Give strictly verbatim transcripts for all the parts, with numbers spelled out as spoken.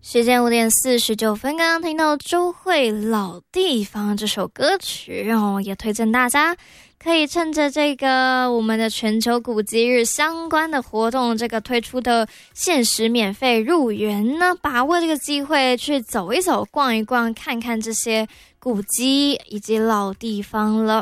时间五点四十九分，刚刚听到周蕙《老地方》这首歌曲哦，也推荐大家可以趁着这个我们的全球古迹日相关的活动，这个推出的限时免费入园呢，把握这个机会去走一走、逛一逛，看看这些古迹以及老地方了。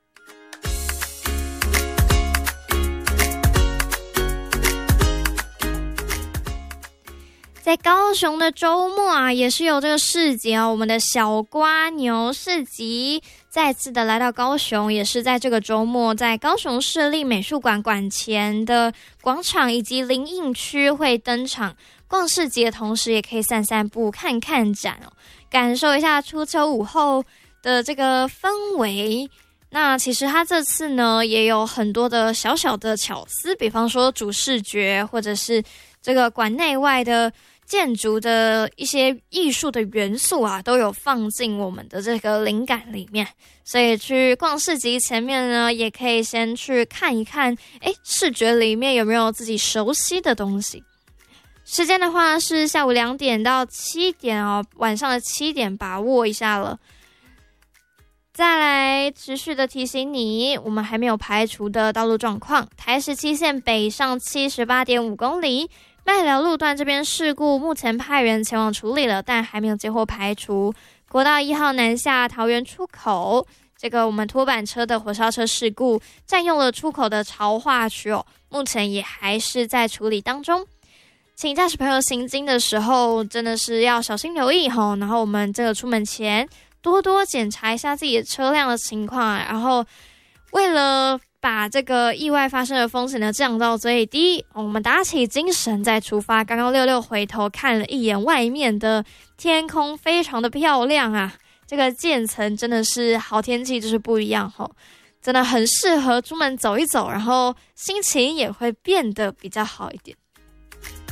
在高雄的周末啊，也是有这个市集哦，我们的小瓜牛市集再次的来到高雄，也是在这个周末，在高雄市立美术馆馆前的广场以及林荫区会登场。逛市集的同时，也可以散散步、看看展哦，感受一下初秋午后的这个氛围。那其实它这次呢，也有很多的小小的巧思，比方说主视觉，或者是这个馆内外的建筑的一些艺术的元素啊，都有放进我们的这个灵感里面。所以去逛市集前面呢，也可以先去看一看，诶，视觉里面有没有自己熟悉的东西。时间的话是下午两点到七点哦，晚上的七点把握一下了。再来持续的提醒你，我们还没有排除的道路状况，台十七线北上 七十八点五 公里，麦寮路段这边事故目前派员前往处理了，但还没有接获排除。国道一号南下桃园出口，这个我们拖板车的火烧车事故占用了出口的潮化区哦，目前也还是在处理当中。请驾驶朋友行经的时候真的是要小心留意吼，然后我们这个出门前多多检查一下自己的车辆的情况，然后为了把这个意外发生的风险呢降到最低，我们打起精神再出发。刚刚六六回头看了一眼外面的天空，非常的漂亮啊，这个渐层真的是好天气就是不一样吼，真的很适合出门走一走，然后心情也会变得比较好一点。